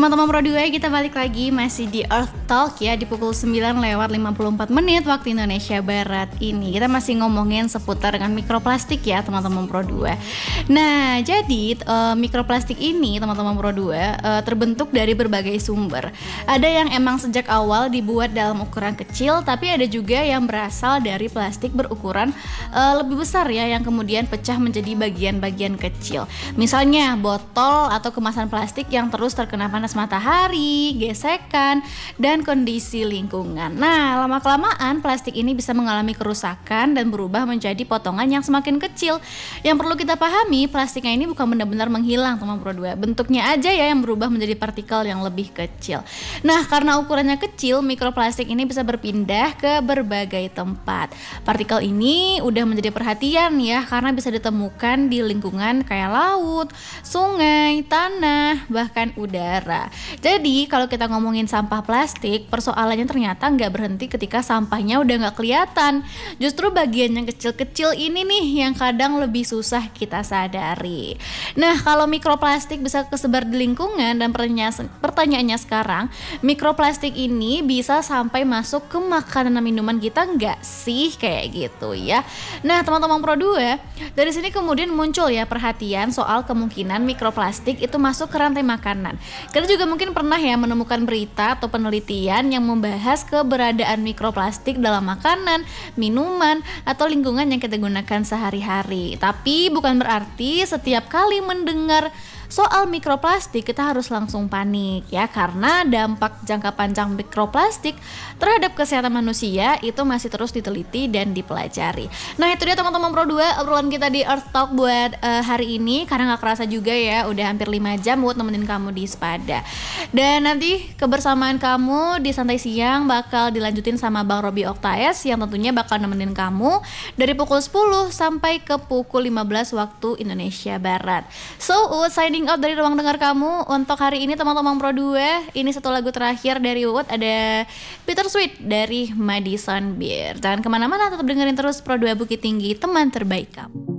Teman-teman Pro 2, kita balik lagi masih di Earth Talk ya, di pukul 9:54 waktu Indonesia Barat ini. Kita masih ngomongin seputar dengan mikroplastik ya teman-teman Pro 2. Nah, jadi mikroplastik ini teman-teman Pro 2 terbentuk dari berbagai sumber. Ada yang emang sejak awal dibuat dalam ukuran kecil, tapi ada juga yang berasal dari plastik berukuran lebih besar ya, yang kemudian pecah menjadi bagian-bagian kecil. Misalnya botol atau kemasan plastik yang terus terkena panas matahari, gesekan, dan kondisi lingkungan. Nah, lama-kelamaan plastik ini bisa mengalami kerusakan dan berubah menjadi potongan yang semakin kecil. Yang perlu kita pahami, plastiknya ini bukan benar-benar menghilang teman Pro 2. Bentuknya aja ya yang berubah menjadi partikel yang lebih kecil. Nah, karena ukurannya kecil, mikroplastik ini bisa berpindah ke berbagai tempat. Partikel ini udah menjadi perhatian ya, karena bisa ditemukan di lingkungan kayak laut, sungai, tanah, bahkan udara. Jadi kalau kita ngomongin sampah plastik, persoalannya ternyata nggak berhenti ketika sampahnya udah nggak kelihatan. Justru bagian yang kecil-kecil ini nih yang kadang lebih susah kita sadari. Nah, kalau mikroplastik bisa kesebar di lingkungan, dan pertanyaannya sekarang, mikroplastik ini bisa sampai masuk ke makanan dan minuman kita nggak sih? Kayak gitu ya. Nah, teman-teman Pro 2, dari sini kemudian muncul ya perhatian soal kemungkinan mikroplastik itu masuk ke rantai makanan. Kita juga mungkin pernah ya menemukan berita atau penelitian yang membahas keberadaan mikroplastik dalam makanan, minuman, atau lingkungan yang kita gunakan sehari-hari. Tapi bukan berarti setiap kali mendengar soal mikroplastik kita harus langsung panik ya, karena dampak jangka panjang mikroplastik terhadap kesehatan manusia itu masih terus diteliti dan dipelajari. Nah, itu dia teman-teman Pro 2 obrolan kita di Earth Talk buat hari ini. Karena gak kerasa juga ya, udah hampir 5 jam buat nemenin kamu di Spada. Dan nanti kebersamaan kamu di Santai Siang bakal dilanjutin sama Bang Robi Oktaes, yang tentunya bakal nemenin kamu dari pukul 10 sampai ke pukul 15 waktu Indonesia Barat. So, signing out dari ruang dengar kamu untuk hari ini teman-teman Pro 2. Ini satu lagu terakhir dari Uut, ada Peter Sweet dari Madison Beer. Jangan kemana-mana, tetap dengerin terus Pro 2 Bukit Tinggi, teman terbaik kamu.